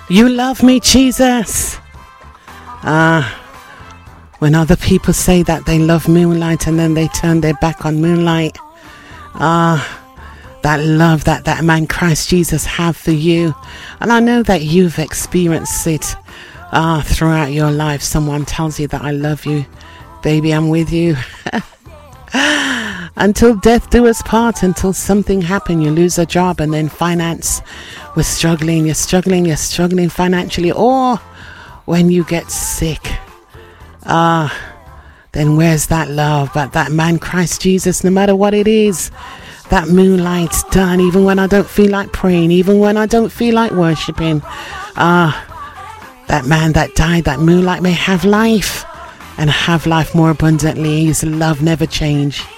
You love me, Jesus. When other people say that they love moonlight and then they turn their back on moonlight. That love that man Christ Jesus have for you. And I know that you've experienced it throughout your life. Someone tells you that I love you. Baby, I'm with you. Until death do us part, until something happen, you lose a job, and then finance, you're struggling financially, or when you get sick, then where's that love? But that man Christ Jesus, no matter what it is, that moonlight's done, even when I don't feel like praying, even when I don't feel like worshipping. That man that died, that moonlight may have life, and have life more abundantly. His love never changed.